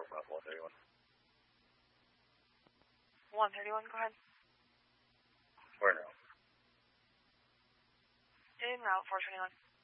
about 131. 131, go ahead. Where now? In route 421.